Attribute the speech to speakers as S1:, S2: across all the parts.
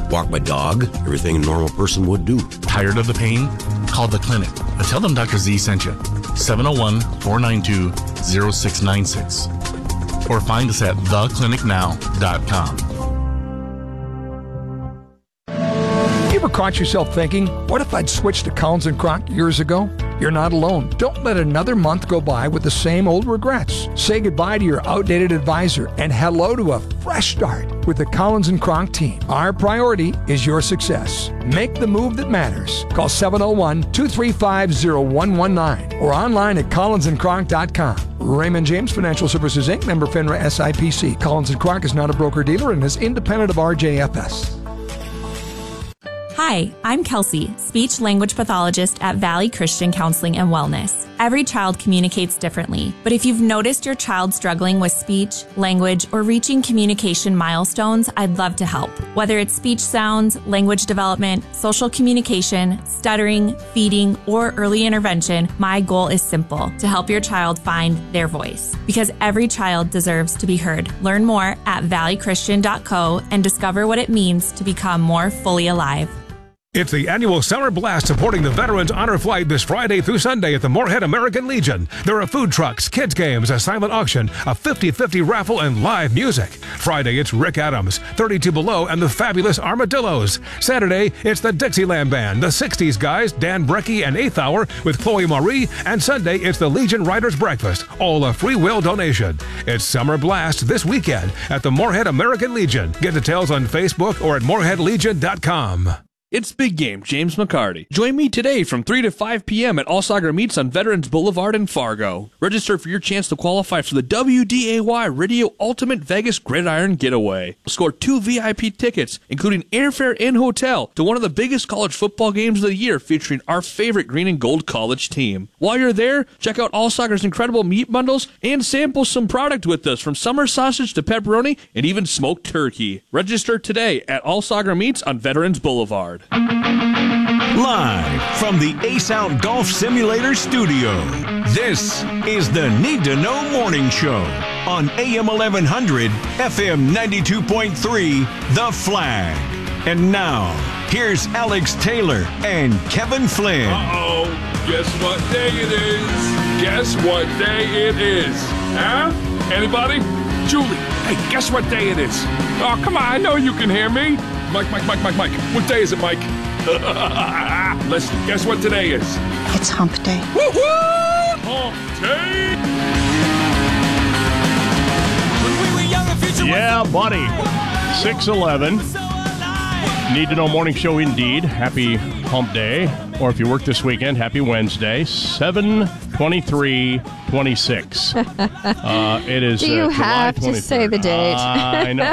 S1: walk my dog, everything a normal person would do.
S2: Tired of the pain? Call the clinic and tell them Dr. Z sent you. 701-492-0696. Or find us at theclinicnow.com.
S3: You ever caught yourself thinking, what if I'd switched to Collins & Kronk years ago? You're not alone. Don't let another month go by with the same old regrets. Say goodbye to your outdated advisor and hello to a fresh start with the Collins & Kronk team. Our priority is your success. Make the move that matters. Call 701-235-0119 or online at collinsandkronk.com. Raymond James Financial Services, Inc., member FINRA SIPC. Collins & Kronk is not a broker-dealer and is independent of RJFS.
S4: Hi, I'm Kelsey, speech-language pathologist at Valley Christian Counseling and Wellness. Every child communicates differently, but if you've noticed your child struggling with speech, language, or reaching communication milestones, I'd love to help. Whether it's speech sounds, language development, social communication, stuttering, feeding, or early intervention, my goal is simple: to help your child find their voice. Because every child deserves to be heard. Learn more at valleychristian.co and discover what it means to become more fully alive.
S5: It's the annual Summer Blast supporting the Veterans Honor Flight this Friday through Sunday at the Moorhead American Legion. There are food trucks, kids games, a silent auction, a 50-50 raffle, and live music. Friday, it's Rick Adams, 32 Below, and the Fabulous Armadillos. Saturday, it's the Dixieland Band, the 60s Guys, Dan Brecky and 8th Hour with Chloe Marie. And Sunday, it's the Legion Riders Breakfast, all a free will donation. It's Summer Blast this weekend at the Moorhead American Legion. Get details on Facebook or at moorheadlegion.com.
S6: It's Big Game, James McCarty. Join me today from 3 to 5 p.m. at All Sagar Meats on Veterans Boulevard in Fargo. Register for your chance to qualify for the WDAY Radio Ultimate Vegas Gridiron Getaway. Score 2 VIP tickets, including airfare and hotel, to one of the biggest college football games of the year featuring our favorite green and gold college team. While you're there, check out All Sagar's incredible meat bundles and sample some product with us, from summer sausage to pepperoni and even smoked turkey. Register today at All Sagar Meats on Veterans Boulevard.
S7: Live from the Ace Out Golf Simulator studio, this is the Need to Know Morning Show on AM 1100, FM 92.3, The Flag. And now, here's Alex Taylor and Kevin Flynn.
S8: Uh-oh, guess what day it is? Guess what day it is? Huh? Anybody? Julie, hey, guess what day it is? Oh, come on, I know you can hear me. Mike. What day is it, Mike? Let's guess what today is.
S9: It's hump day.
S8: Woo-hoo! Hump day!
S10: Yeah, buddy. 6:11. Need to Know Morning Show indeed. Happy hump day. Or if you work this weekend, happy Wednesday. 7/23/26. It is.
S11: Do you have
S10: July 23rd.
S11: to say the date?
S10: I know.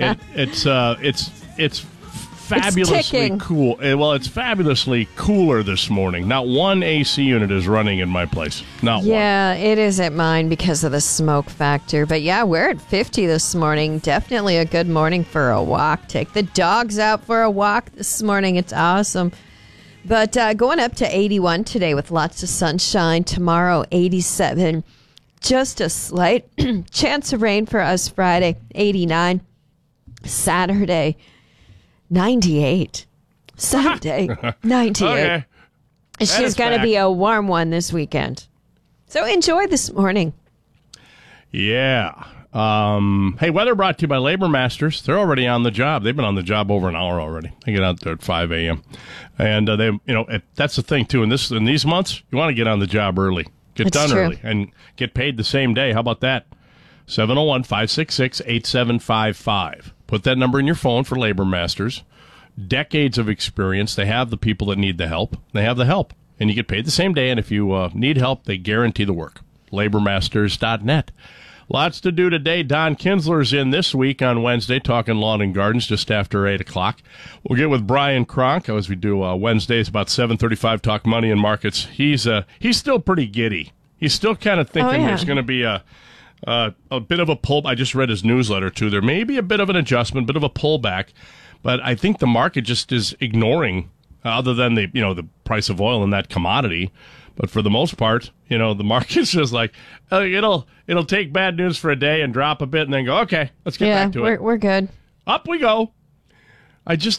S10: It's fabulously cool. Well, it's fabulously cooler this morning. Not one AC unit is running in my place. Not one.
S11: Yeah, it is at mine because of the smoke factor. But yeah, we're at 50 this morning. Definitely a good morning for a walk. Take the dogs out for a walk this morning. It's awesome. But going up to 81 today with lots of sunshine. Tomorrow, 87. Just a slight chance of rain for us Friday, 89. Saturday, 98. Sunday, 98.
S10: Okay.
S11: She's going to be a warm one this weekend. So enjoy this morning.
S10: Yeah. Hey, weather brought to you by Labor Masters. They're already on the job. They've been on the job over an hour already. They get out there at 5 a.m. And that's the thing too. In these months, you want to get on the job early, get done early, and get paid the same day. How about that? 701-566-8755. Put that number in your phone for Labor Masters. Decades of experience. They have the people that need the help. They have the help, and you get paid the same day. And if you need help, they guarantee the work. LaborMasters.net. Lots to do today. Don Kinsler's in this week on Wednesday, talking lawn and gardens just after 8 o'clock. We'll get with Brian Kronk, as we do Wednesdays, about 7:35, talk money and markets. He's still pretty giddy. He's still kind of thinking there's going to be a bit of a pull. I just read his newsletter, too. There may be a bit of an adjustment, bit of a pullback, but I think the market just is ignoring, other than the price of oil and that commodity. But for the most part, the market's just like, it'll take bad news for a day and drop a bit and then go, okay, let's get back to it.
S11: We're good.
S10: Up we go.